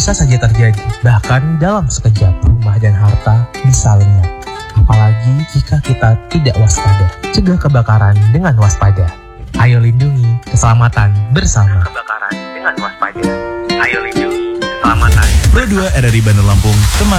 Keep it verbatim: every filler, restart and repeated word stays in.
bisa saja terjadi. Bahkan dalam sekejap, rumah dan harta bisa lenyap. Apalagi jika kita tidak waspada. Cegah kebakaran dengan waspada. Ayo lindungi keselamatan bersama. Kebakaran dengan waspada. Ayo lindungi keselamatan. Pro dua R R I Bandar Lampung, teman